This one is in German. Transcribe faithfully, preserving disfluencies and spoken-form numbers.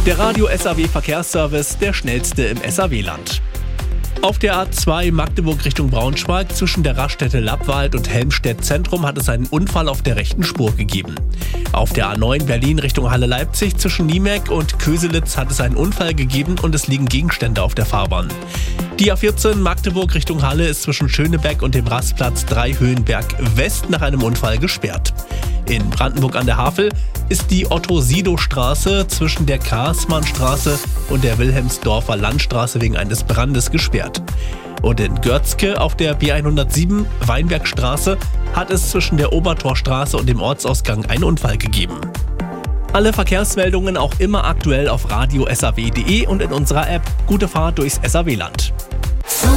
Der Radio S A W Verkehrsservice, der schnellste im S A W-Land. Auf der A zwei Magdeburg Richtung Braunschweig zwischen der Raststätte Lappwald und Helmstedt Zentrum hat es einen Unfall auf der rechten Spur gegeben. Auf der A neun Berlin Richtung Halle-Leipzig zwischen Niemek und Köselitz hat es einen Unfall gegeben und es liegen Gegenstände auf der Fahrbahn. Die A vierzehn Magdeburg Richtung Halle ist zwischen Schönebeck und dem Rastplatz Dreihöhenberg West nach einem Unfall gesperrt. In Brandenburg an der Havel ist die Otto-Sido-Straße zwischen der Karlsmannstraße und der Wilhelmsdorfer Landstraße wegen eines Brandes gesperrt. Und in Görzke auf der B hundertsieben Weinbergstraße hat es zwischen der Obertorstraße und dem Ortsausgang einen Unfall gegeben. Alle Verkehrsmeldungen auch immer aktuell auf radio punkt s a w punkt d e und in unserer App. Gute Fahrt durchs S A W-Land.